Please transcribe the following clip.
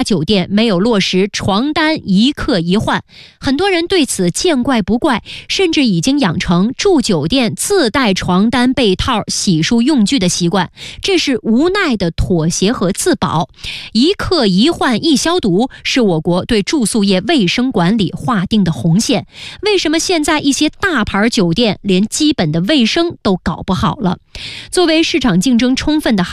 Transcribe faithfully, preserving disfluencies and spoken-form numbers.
酒店没有落实床单一客一换，很多人对此见怪不怪，甚至已经养成住酒店自带床单、被套、洗漱用具的习惯，这是无奈的妥协和自保。一客一换一消毒是我国对住宿业卫生管理划定的红线。为什么现在一些大牌酒店连基本的卫生都搞不好了？作为市场竞争充分的